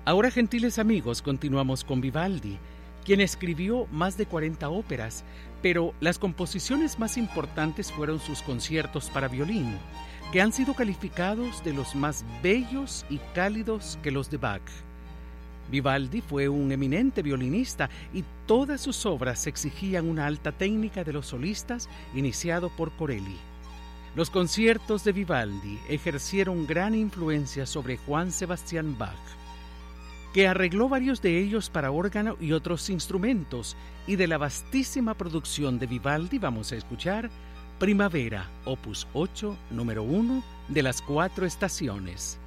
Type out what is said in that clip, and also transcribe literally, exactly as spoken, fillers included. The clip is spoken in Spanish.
Ahora, gentiles amigos, continuamos con Vivaldi, quien escribió más de cuarenta óperas, pero las composiciones más importantes fueron sus conciertos para violín, que han sido calificados de los más bellos y cálidos que los de Bach. Vivaldi fue un eminente violinista y todas sus obras exigían una alta técnica de los solistas, iniciado por Corelli. Los conciertos de Vivaldi ejercieron gran influencia sobre Juan Sebastián Bach, que arregló varios de ellos para órgano y otros instrumentos, y de la vastísima producción de Vivaldi vamos a escuchar Primavera, opus ocho, número uno, de las cuatro estaciones.